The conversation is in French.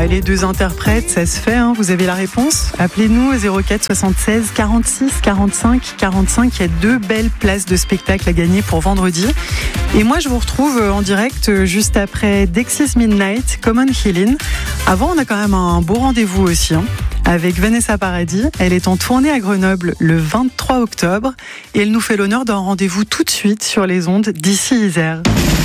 les deux interprètes, ça se fait, hein. Vous avez la réponse? Appelez-nous au 04 76 46 45 45. Il y a 2 belles places de spectacle à gagner pour vendredi. Et moi, je vous retrouve en direct juste après Dexys Midnight, Common Healing. Avant, on a quand même un beau rendez-vous aussi, hein, avec Vanessa Paradis. Elle est en tournée à Grenoble le 23 octobre et elle nous fait l'honneur d'un rendez-vous tout de suite sur les ondes d'ici Isère.